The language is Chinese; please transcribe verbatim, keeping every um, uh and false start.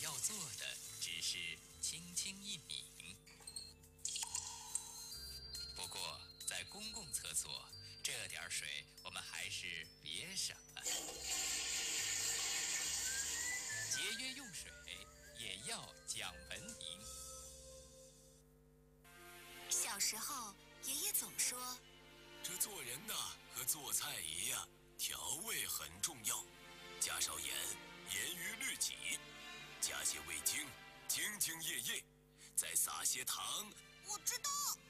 要做的只是轻轻一抿。不过，在公共厕所，这点水我们还是别省了。节约用水，也要讲文明。 小时候，爷爷总说， 这做人呐，和做菜一样，调味很重要。加少盐，严于律己；加些味精，兢兢业业；再撒些糖。 我知道。